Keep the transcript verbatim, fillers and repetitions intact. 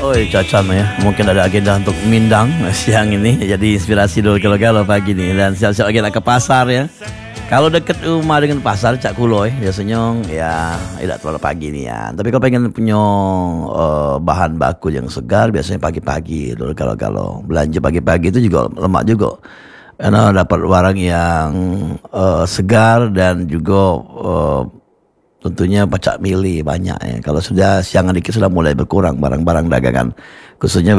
Oh cocok ya, mungkin ada agenda untuk Mindang siang ini, jadi inspirasi dulu kalau-kalau pagi nih. Dan siap-siap agenda ke pasar ya. Kalau deket rumah dengan pasar Cak Kuloy biasanya ya tidak terlalu pagi nih ya. Tapi kalau pengen punya uh, bahan baku yang segar biasanya pagi-pagi dulu kalau-kalau belanja pagi-pagi itu juga lemak juga. Karena dapat barang yang uh, segar dan juga uh, tentunya pacak milih banyak ya. Kalau sudah siangan dikit sudah mulai berkurang barang-barang dagangan khususnya